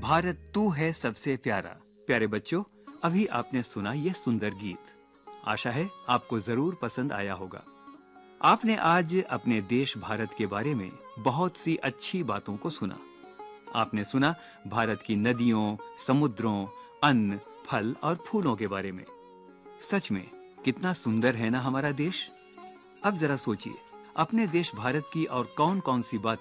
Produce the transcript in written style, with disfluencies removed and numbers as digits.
भारत तू है सबसे प्यारा। प्यारे बच्चों, अभी आपने सुना ये सुंदर गीत। आशा है आपको जरूर पसंद आया होगा। आपने आज अपने देश भारत के बारे में बहुत सी अच्छी बातों को सुना। आपने सुना भारत की नदियों, समुद्रों, अन्न, फल और फूलों के बारे में। सच में कितना सुंदर है ना हमारा देश। अब जरा सोचिए, अपने देश भारत की और कौन-कौन सी बातें